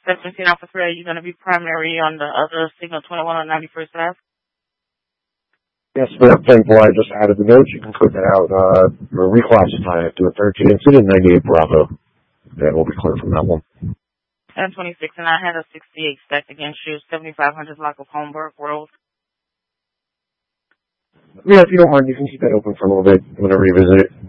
17 Alpha 3, are you going to be primary on the other signal 21 on 91st Ave? Yes, for 10-4, I just added the notes. You can put that out, or reclassify it to a 13 incident, 98 Bravo. That will be clear from that one. And 26, and I had a 68 stacked against you, 7500 block of Holmberg Road. Yeah, if you don't mind, you can keep that open for a little bit. I'm going to revisit it.